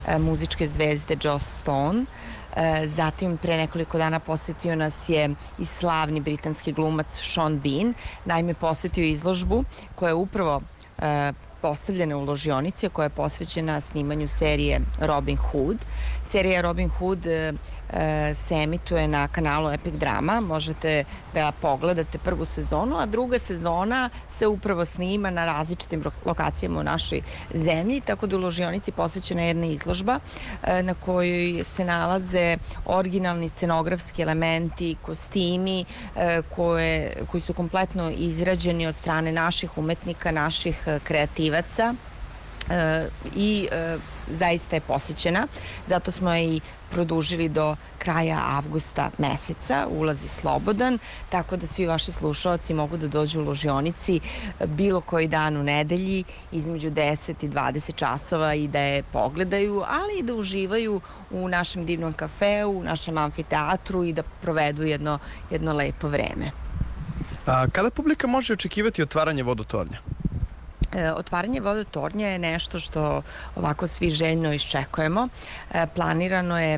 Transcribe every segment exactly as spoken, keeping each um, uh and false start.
muzičke zvezde Joss Stone. Zatim, pre nekoliko dana posetio nas je i slavni britanski glumac Sean Bean. Naime, posetio izložbu koja je upravo postavljena u ložionici, koja je posvećena snimanju serije Robin Hood. Serija Robin Hood se emituje na kanalu Epic Drama, možete da pogledate prvu sezonu, a druga sezona se upravo snima na različitim lokacijama u našoj zemlji, tako da u ložionici posvećena jedna izložba na kojoj se nalaze originalni scenografski elementi, kostimi koje, koji su kompletno izrađeni od strane naših umetnika, naših kreativaca i zaista je posećena. Zato smo i produžili do kraja avgusta meseca, ulaz je slobodan, tako da svi vaši slušaoci mogu da dođu u ložionici bilo koji dan u nedelji između deset i dvadeset časova i da je pogledaju, ali i da uživaju u našem divnom kafeu, u našem amfiteatru i da provedu jedno, jedno lepo vreme. A, kada publika može očekivati otvaranje vodotornja? Otvaranje vodotornja je nešto što ovako svi željno iščekujemo. Planirano je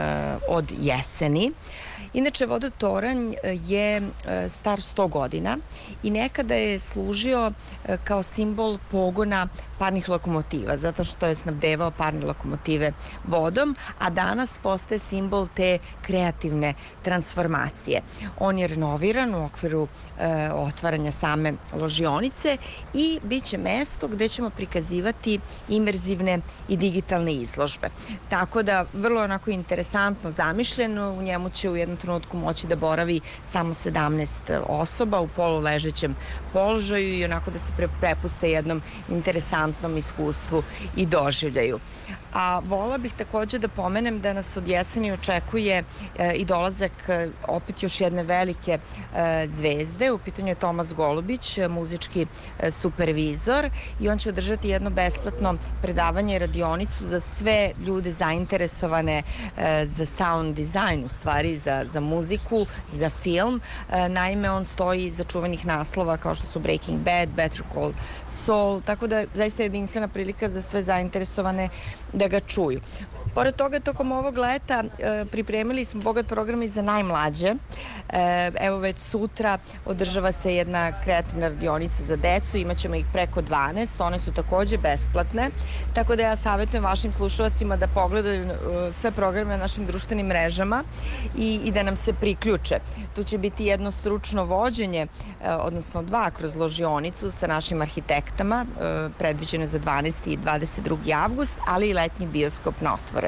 od jeseni. Inače, vodotoranj je star sto godina i nekada je služio kao simbol pogona parnih lokomotiva, zato što je snabdevao parne lokomotive vodom, a danas postaje simbol te kreativne transformacije. On je renoviran u okviru e, otvaranja same ložionice i bit će mesto gde ćemo prikazivati imerzivne i digitalne izložbe. Tako da, vrlo onako interesantno zamišljeno, u njemu će u jednom trenutku moći da boravi samo sedamnaest osoba u poluležećem položaju i onako da se pre, prepuste jednom interesantnom iskustvu i doživljaju. A vola bih takođe da pomenem da nas od jeseni očekuje e, i dolazak e, opet još jedne velike e, zvezde. U pitanju je Tomas Golubić, muzički e, supervizor, i on će održati jedno besplatno predavanje i radionicu za sve ljude zainteresovane e, za sound design, u stvari za, za muziku, za film. E, naime, on stoji iza čuvenih naslova kao što su Breaking Bad, Better Call Saul, tako da zaista je jedinstvena prilika za sve zainteresovane da ga čuju. Pored toga, tokom ovog leta e, pripremili smo bogat program i za najmlađe. E, evo već sutra održava se jedna kreativna radionica za decu, imaćemo ih preko dvanaest, one su takođe besplatne, tako da ja savjetujem vašim slušalcima da pogledaju e, sve programe na našim društvenim mrežama i, i da nam se priključe. Tu će biti jedno stručno vođenje, e, odnosno dva kroz ložionicu sa našim arhitektama, e, predviđene za dvanaesti i dvadeset drugi avgust, ali i letnji bioskop na otvorenom.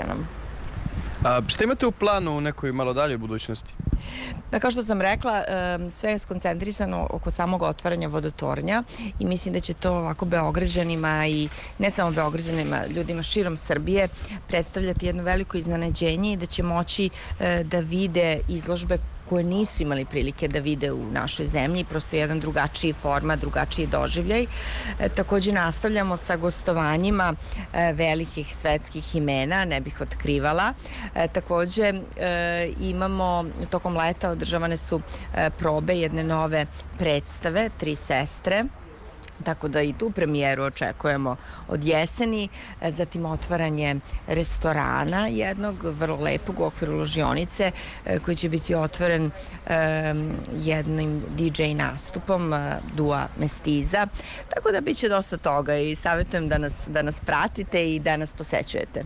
A, šta imate u planu u nekoj malo daljoj budućnosti? Pa kao što sam rekla, sve je skoncentrisano oko samog otvaranja vodotornja i mislim da će to ovako Beograđanima i ne samo Beograđanima, ljudima širom Srbije predstavljati jedno veliko iznenađenje i da će moći da vide izložbe koje nisu imali prilike da vide u našoj zemlji, prosto jedan drugačiji format, drugačiji doživljaj. E, takođe nastavljamo sa gostovanjima e, velikih svetskih imena, ne bih otkrivala. E, takođe e, imamo, tokom leta održavane su e, probe jedne nove predstave, Tri sestre, tako da i tu premijeru očekujemo od jeseni, zatim otvaranje restorana jednog vrlo lepog u okviru ložionice koji će biti otvoren um, jednim D J nastupom uh, Dua Mestiza, tako da bit će dosta toga i savjetujem da nas, da nas pratite i da nas posećujete.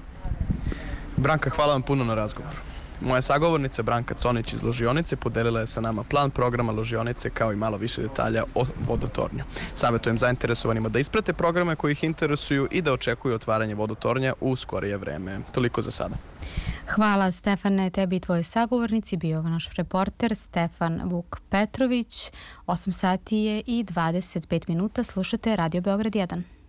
Branka, hvala vam puno na razgovoru. Moja sagovornica Branka Conić iz ložionice podelila je sa nama plan programa ložionice kao i malo više detalja o vodotornju. Savjetujem zainteresovanima da isprate programe koji ih interesuju i da očekuju otvaranje vodotornja u skorije vreme. Toliko za sada. Hvala, Stefane, tebi i tvojoj sagovornici. Bio naš reporter Stefan Vuk Petrović. osam sati je i dvadeset pet minuta. Slušate Radio Beograd jedan.